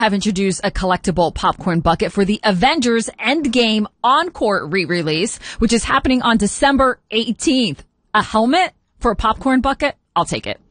have introduced a collectible popcorn bucket for the Avengers Endgame Encore re-release, which is happening on December 18th. A helmet for a popcorn bucket? I'll take it.